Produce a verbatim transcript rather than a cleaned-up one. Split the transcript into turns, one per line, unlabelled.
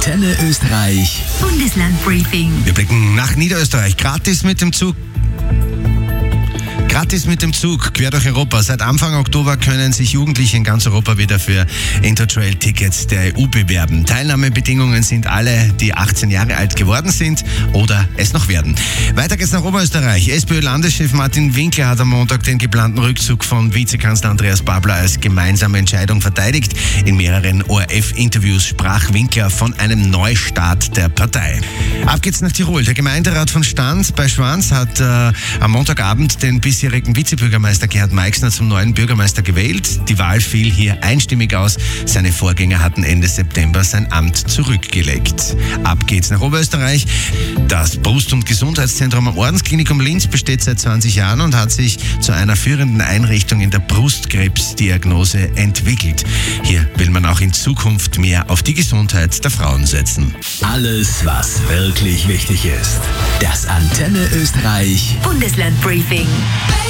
Antenne Österreich
Bundeslandbriefing.
Wir blicken nach Niederösterreich. Gratis mit dem Zug. Gratis mit dem Zug, quer durch Europa. Seit Anfang Oktober können sich Jugendliche in ganz Europa wieder für Interrail-Tickets der E U bewerben. Teilnahmebedingungen sind alle, die achtzehn Jahre alt geworden sind oder es noch werden. Weiter geht's nach Oberösterreich. SPÖ-Landeschef Martin Winkler hat am Montag den geplanten Rückzug von Vizekanzler Andreas Babler als gemeinsame Entscheidung verteidigt. In mehreren O R F-Interviews sprach Winkler von einem Neustart der Partei. Ab geht's nach Tirol. Der Gemeinderat von Stans bei Schwanz hat äh, am Montagabend den bisjährigen Vizebürgermeister Gerhard Meixner zum neuen Bürgermeister gewählt. Die Wahl fiel hier einstimmig aus. Seine Vorgänger hatten Ende September sein Amt zurückgelegt. Ab geht's nach Oberösterreich. Das Brust- und Gesundheitszentrum am Ordensklinikum Linz besteht seit zwanzig Jahren und hat sich zu einer führenden Einrichtung in der Brustkrebsdiagnose entwickelt. Hier will man auch in Zukunft mehr auf die Gesundheit der Frauen setzen.
Alles, was wirklich wichtig ist. Das Antenne Österreich
Bundeslandbriefing.